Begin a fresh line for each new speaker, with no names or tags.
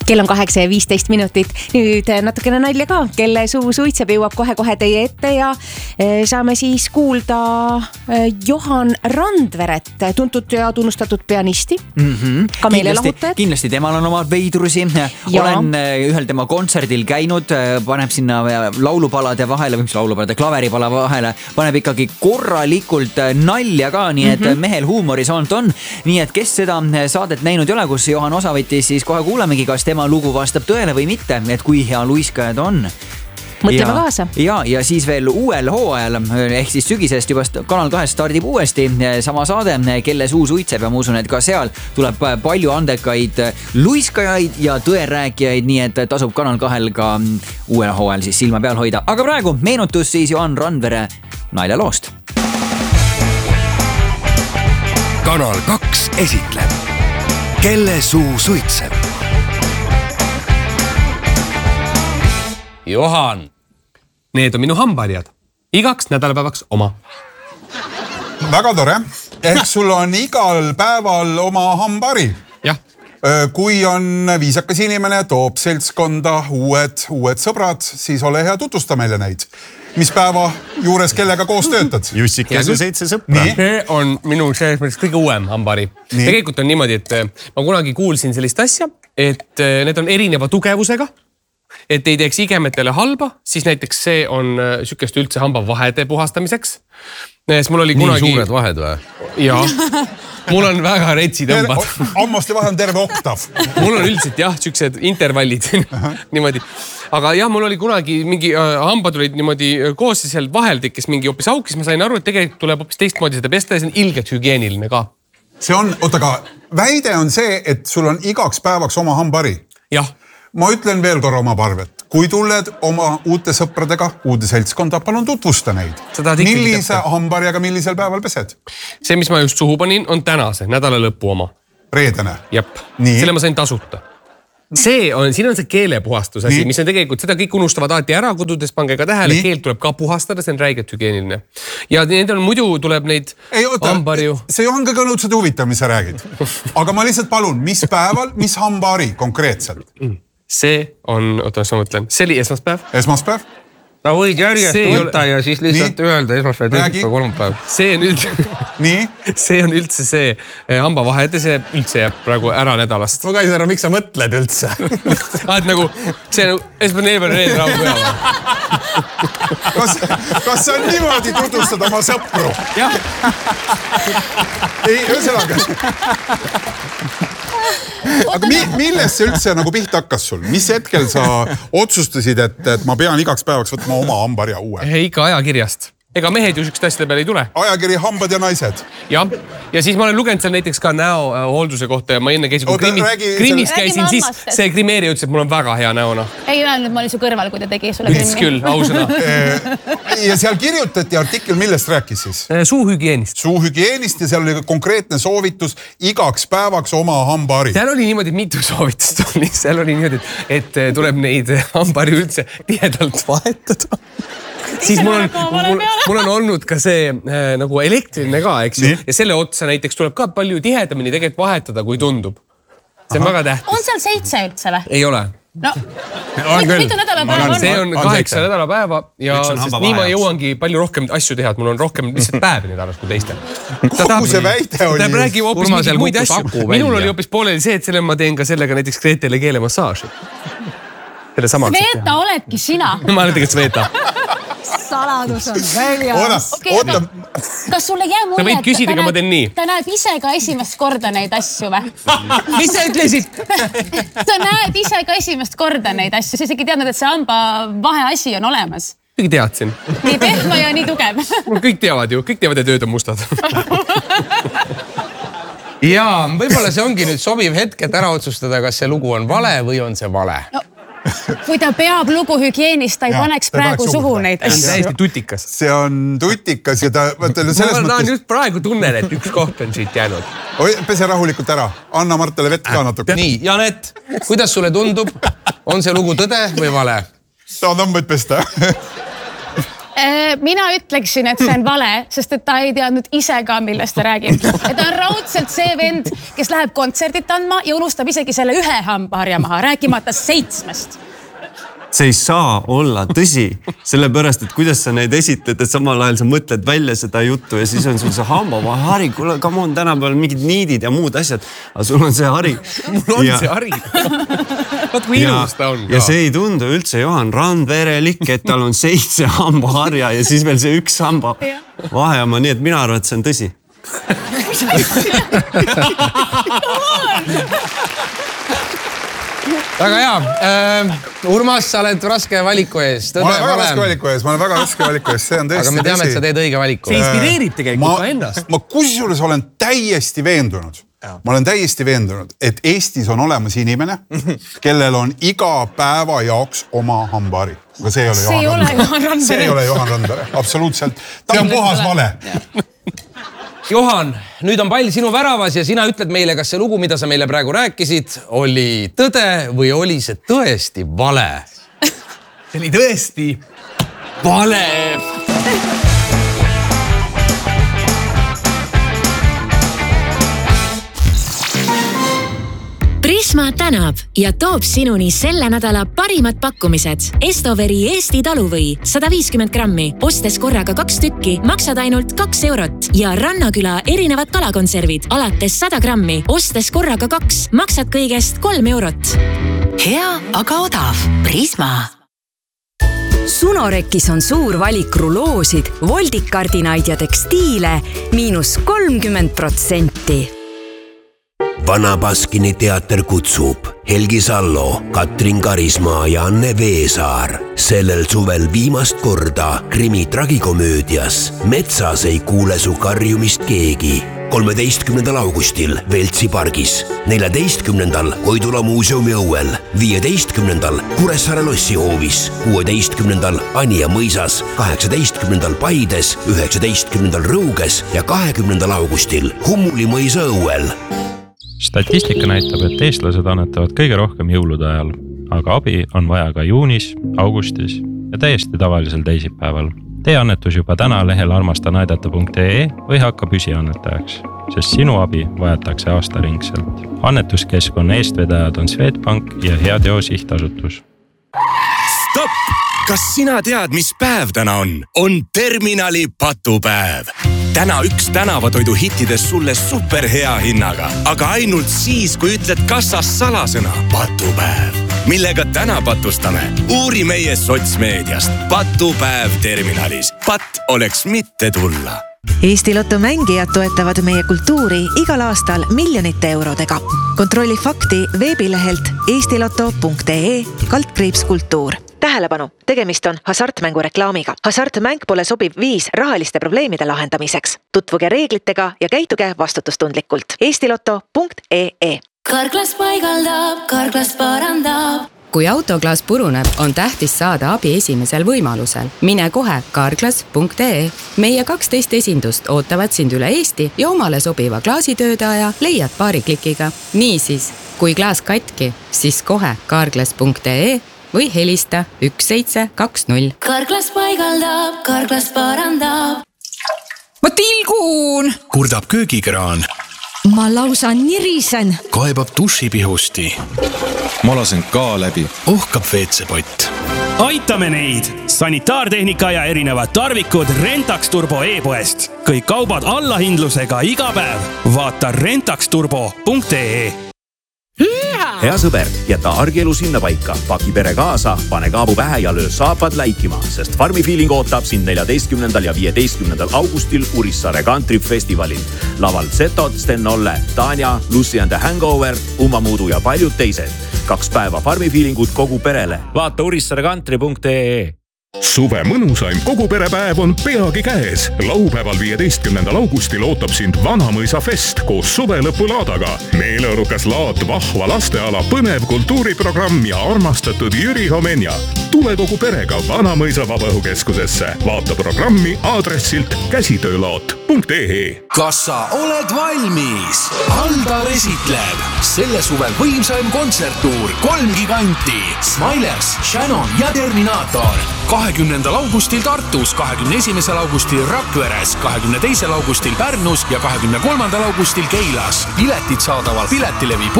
Kell on 8:15. Nüüd natukene nalja ka, kelle suu suitseb jõuab kohe teie ette ja saame siis kuulda Johan Randveret, tuntud ja tunnustatud pianisti. Ka meelelahutajad.
Kindlasti temal on omad veidrusi. Olen ühel tema kontserdil käinud, paneb sinna laulupalade vahele, või mis laulupalade, klaveripala vahele, paneb ikkagi korralikult nalja ka, nii et mehel huumorisoont on. Nii et kes seda saadet näinud ei ole, kus Johan osa võttis, siis kohe kuulemegi, kas tema lugu vastab tõele või mitte, et kui hea luiskajad on.
Mõtleme kaasa.
Ja siis veel uuel hooajal, ehk siis sügisest juba Kanal 2 stardib uuesti sama saade, kelle suu suitseb ja ma usun, et ka seal tuleb palju andekaid luiskajaid ja tõerääkijaid, nii et tasub Kanal 2 ka uuel hooajal siis silma peal hoida. Aga praegu meenutus siis Johan Randvere naljaloost.
Kanal 2 esitleb Kelle suu suitseb.
Johan, need on minu hambaharjad. Igaks nädalapäevaks oma.
Väga tore. Ehk sul on igal päeval oma hambahari.
Jah.
Kui on viisakas inimene, toob seltskonda uued sõbrad, siis ole hea tutvusta meile neid. Mis päeva juures kellega koos töötad?
Jussikese 7 sõpra.
See on minu selles mõttes kõige uuem hambahari. Tegelikult on niimoodi, et ma kunagi kuulsin sellist asja, et need on erineva tugevusega. Et ei teeks igemetele halba, siis näiteks see on sükest üldse hambavahede puhastamiseks. Mul oli kunagi...
Nii suured vahed või?
Jaa. Mul on väga retsi tõmbad.
Hammaste vahe on terve oktav.
Mul on üldiselt jah, süksed intervallid. Niimoodi. Aga jah, mul oli kunagi mingi hambad olid niimoodi koos ja seal vahel tekkis mingi hoopis auk, siis ma sain aru, et tegelikult tuleb hoopis teistmoodi seda pesta ja see on ilgelt hügieeniline ka.
See on, aga väide on see, et sul on igaks päevaks oma hambahari.
Jah.
Ma ütlen veel korra oma parvet. Kui tuled oma uute sõpradega, uude seltskonda, palun tutvusta neid. Millise hambaharjaga millisel päeval pesed?
See, mis ma just suhu panin, on tänase nädala lõpu oma.
Reedene?
Jep. Selle ma sain tasuta. Siin on see keelepuhastus asi, mis on tegelikult, seda kõik unustavad alati ära kodudes, pange ka tähele, keelt tuleb ka puhastada, see on räigelt hügieeniline. Ja muidu tuleb neid hambaharju.
See on ka kõnudselt huvitav, mis sa räägid. Aga ma lihtsalt palun, mis päeval, mis hambahari konkreetselt?
See on, oota, ma mõtlen, see oli esmaspäev.
Esmaspäev?
Ta võid järjest võtta ja siis lihtsalt öelda esmaspäev, teisipäev, kolmapäev.
See on üldse see hambavahede, see üldse jääb praegu ära nädalast.
Ma ka ei saa, miks sa mõtled üldse?
Nagu, see on esmaspäev, reede, raavu pühava.
Kas sa niimoodi tutvustad oma sõpru?
Jah.
Ei, ühesõnaga. Aga millest see üldse nagu pihta hakkas sul? Mis hetkel sa otsustasid, et ma pean igaks päevaks võtma oma hambaharja uue?
Ikka ajakirjast. Ega mehed ju sükest asjade peale ei tule.
Ajakiri Hambad ja naised.
Ja siis ma olen lugenud seal näiteks ka näohoolduse kohta ja ma enne käisin, kui Krimmis käisin, siis see krimeerija ütles, et mul on väga hea näona.
Ei öelnud, ma olin su kõrval, kui ta tegi sulle Krimmi.
Ütles küll, ausõna.
Ja seal kirjutati artikkel, millest rääkis siis?
Suuhügieenist.
Suuhügieenist ja seal oli konkreetne soovitus igaks päevaks oma hambahari.
Seal oli niimoodi, mitu soovitust oli. Seal oli niimoodi, et tuleb neid hambahari üldse tihedalt vahetada. Siis mul on olnud ka see nagu elektriline ka, eks ju. Ja selle otsa näiteks tuleb ka palju tihedamini tegelikult vahetada, kui tundub. See on väga tähtis.
On seal 7 üldse või?
Ei ole.
No, mitu nädalapäeva on?
See on 8 nädalapäeva ja nii ma jõuangi palju rohkem asju teha, et mul on rohkem lihtsalt päevi nädalas kui teistel.
Kuhu see väide oli?
Ta räägib hoopis mingid muid asju. Minul oli hoopis pooleli see, et selle ma teen ka sellega näiteks Gretele keelemassaaži.
Sveta oledki sina.
Ma olen tegelikult Sveta.
Saladus on väljas.
Oota.
Kas sulle jää mulje,
sa võid küsida, aga ma teen nii.
Ta näeb ise ka esimest korda neid asju või?
Mis sa ütlesid?
Ta näeb ise ka esimest korda neid asju. Sa isegi teadnud, et see hamba vahe asi on olemas.
Kõik teadsin.
Nii pehma ja nii tugev.
Kõik teavad ju. Kõik teavad, et ööd on mustad.
Jaa, võib-olla see ongi nüüd sobiv hetk, et ära otsustada, kas see lugu on vale või on see vale.
Kui ta peab lugu hügieenist, ta ei paneks praegu suhu neid asju.
See on täiesti tutikas.
See on tutikas ja ta...
Ma just praegu tunnen, et üks koht on siit jäänud.
Pese rahulikult ära. Anna Martele vett ka natuke.
Nii, Janet, kuidas sulle tundub? On see lugu tõde või vale?
Saad ambaid pesta.
Mina ütleksin, et see on vale, sest et ta ei teadnud ise ka, millest ta räägib. Et ta on raudselt see vend, kes läheb kontserdit andma ja unustab isegi selle 1 hambaharja maha, rääkimata 7.
See ei saa olla tõsi, sellepärast, et kuidas sa neid esitad, et samal ajal sa mõtled välja seda juttu ja siis on sul see hambahari, kuule, come on, tänapäeval mingid niidid ja muud asjad, aga sul on see hari.
Mul on see hari. Vaat kui ilus ta on ka.
Ja see ei tundu üldse Johan Randverelik, et tal on 7 hambaharja ja siis veel see 1 hamba vahejama, nii et mina arvan, et see on tõsi.
Väga hea. Urmas, sa oled raske valiku ees.
Ma olen väga raske valiku ees, see on tõesti.
Aga me teame, et sa teed õige valiku.
See inspireerib tegelikult ka ennast.
Ma kusjuures olen täiesti veendunud, et Eestis on olemas inimene, kellel on iga päeva jaoks oma hambahari. Aga see ei ole Johan Randvere. See ei ole Johan Randvere, absoluutselt. Ta on puhas vale.
Johan, nüüd on pall sinu väravas ja sina ütled meile, kas see lugu, mida sa meile praegu rääkisid, oli tõde või oli see tõesti vale?
See oli tõesti vale.
Prisma tänab ja toob sinuni selle nädala parimad pakkumised. Estoveri Eesti taluvõi 150 grammi, ostes korraga 2 tükki, maksad ainult 2 eurot ja Rannaküla erinevad kalakonservid alates 100 grammi, ostes korraga 2, maksad kõigest 3 eurot.
Hea, aga odav. Prisma.
Sunorekis on suur valik ruloosid, voldikardinaid ja tekstiile -30%.
Vana Baskini teater kutsub Helgi Sallo, Katrin Karismaa ja Anne Veesaar sellel suvel viimast korda krimi tragikomöödias Metsas ei kuule su karjumist keegi. 13. augustil Veltsi pargis, 14. Koidula muuseumi õuel, 15. Kuressaare lossihoovis, 16. Anija mõisas, 18. Paides, 19. Rõuges ja 20. augustil Hummuli mõisa õuel.
Statistika näitab, et eestlased annetavad kõige rohkem jõulude ajal, aga abi on vaja ka juunis, augustis ja täiesti tavalisel teisipäeval. Tee annetus juba täna lehel armastanaidata.ee või hakka püsiannetajaks, sest sinu abi vajatakse aastaringselt. Annetuskeskkonna eestvedajad on Swedbank ja Heateo sihtasutus.
Stopp! Kas sina tead, mis päev täna on? On Terminali patupäev. Täna üks tänavatoidu hittides sulle superhea hinnaga, aga ainult siis, kui ütled kassas salasõna patupäev. Millega täna patustame? Uuri meie sotsmeediast. Patupäev Terminalis. Pat oleks mitte tulla.
Eesti Lotto mängijad toetavad meie kultuuri igal aastal miljonite eurodega. Kontrolli fakti veebilehelt eestiloto.ee/kultuur. Tähelepanu, tegemist on hasartmängu reklaamiga. Hasartmäng pole sobiv viis rahaliste probleemide lahendamiseks. Tutvuge reeglitega ja käituge vastutustundlikult. eestiloto.ee.
Karklas paigaldab, Karklas parandab.
Kui autoklaas puruneb, on tähtis saada abi esimesel võimalusel. Mine kohe karklas.ee. Meie 12 esindust ootavad sind üle Eesti ja omale sobiva klaasitöödaja leiad paari klikiga. Niisiis, kui klaas katki, siis kohe karklas.ee või helista 1720.
Karklas paigaldab, Karklas parandab.
Ma tilgun!
Kurdab köögikraan.
Ma lausa nirisen.
Kaebab dušipihusti.
Ma lasen ka läbi.
Ohkab veetsepott.
Aitame neid! Sanitaartehnika ja erinevad tarvikud Rentax Turbo e-poest. Kõik kaubad allahindlusega iga päev. Vaata rentaxturbo.ee.
Hea sõber, jäta argielu sinna paika, paki pere kaasa, pane kaabu pähe ja löö saapad läikima, sest Farmi Feeling ootab sind 14. ja 15. augustil Urissaare Country Festivalil. Laval Zetod, Sten Olle, Tanja, Lucy and the Hangover, Ummamuudu ja paljud teised. 2 päeva Farmi Feelingut kogu perele. Vaata urissaarecountry.ee.
Suve mõnusaim kogu perepäev on peagi käes. Laupäeval 15. augustil ootab sind Vanamõisa fest koos suvelõpulaadaga. Meeleolukas laat, vahva lasteala, põnev kultuuriprogramm ja armastatud Jüri Homenja. Tule kogu perega Vanamõisa vabaõhukeskusesse. Vaata programmi aadressilt käsitöölaat.ee.
Kas sa oled valmis? Aldar esitleb selle suve võimsaim kontserttuur 3 giganti. Smilers, Shannon ja Terminator.
20. augustil Tartus, 21. augustil Rakveres, 22. augustil Pärnus ja 23. augustil Keilas. Piletid saadaval Piletilevi